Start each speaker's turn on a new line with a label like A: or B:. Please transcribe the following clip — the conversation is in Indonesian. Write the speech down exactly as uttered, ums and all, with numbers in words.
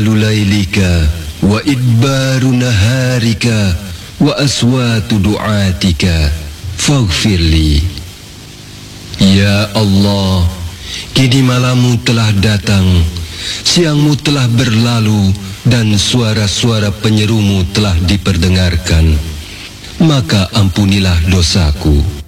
A: iqbalu lailika wa idbaru naharika wa aswatu du'atika faghfirli. Ya Allah, kini malammu telah datang, siangmu telah berlalu, dan suara-suara penyerumu telah diperdengarkan. Maka ampunilah dosaku.